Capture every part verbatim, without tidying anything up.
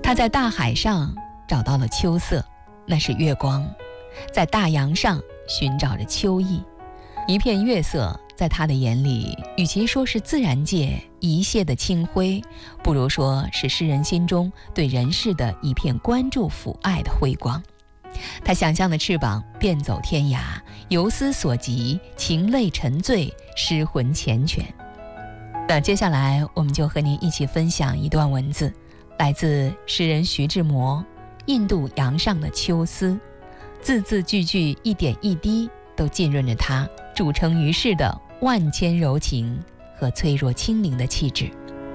他在大海上找到了秋色，那是月光；在大洋上寻找着秋意。一片月色在他的眼里，与其说是自然界一泻的清辉，不如说是诗人心中对人世的一片关注抚爱的辉光。他想象的翅膀遍走天涯，游丝所及，情泪沉醉，诗魂缱绻。那接下来我们就和您一起分享一段文字，来自诗人徐志摩《印度洋上的秋思》，字字句句，一点一滴都浸润着他铸成于世的万千柔情和脆弱清灵的气质。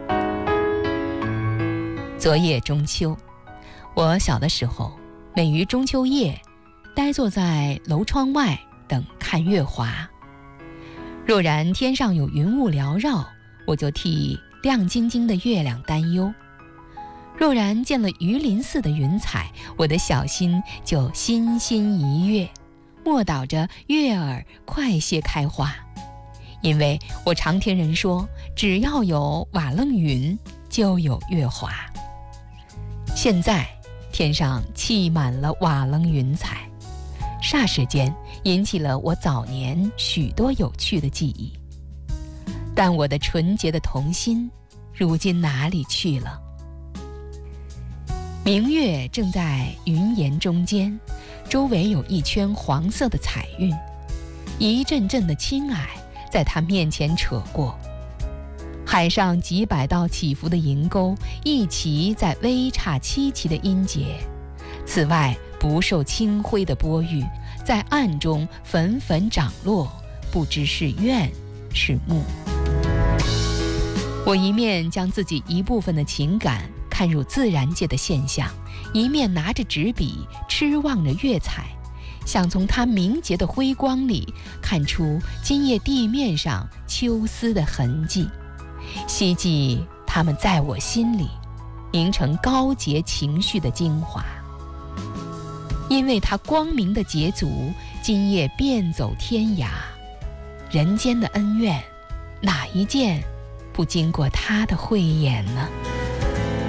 昨夜中秋，我小的时候，每于中秋夜，呆坐在楼窗外等看月华。若然天上有云雾缭绕，我就替亮晶晶的月亮担忧；若然见了鱼鳞似的云彩，我的小心就欣欣一跃，默祷着月儿快些开花。因为我常听人说，只要有瓦楞云，就有月华。现在天上气满了瓦楞云彩，霎时间引起了我早年许多有趣的记忆。但我的纯洁的童心，如今哪里去了？明月正在云岩中间，周围有一圈黄色的彩云，一阵阵的轻霭在它面前扯过。海上几百道起伏的银钩，一齐在微差凄奇的音节。此外，不受清辉的波玉，在暗中纷纷涨落，不知是怨是慕。我一面将自己一部分的情感看入自然界的现象，一面拿着纸笔痴望着月彩，想从它明洁的辉光里看出今夜地面上秋思的痕迹，希冀它们在我心里凝成高洁情绪的精华。因为它光明的捷足，今夜遍走天涯，人间的恩怨，哪一件不经过他的慧眼呢？